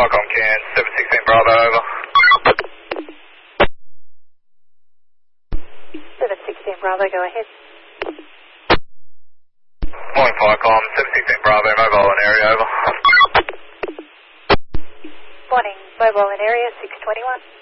Firecom Can, 716 Bravo, over. 716 Bravo, go ahead. Morning Firecom, 716 Bravo, mobile in area, over. Morning, mobile in area, 621.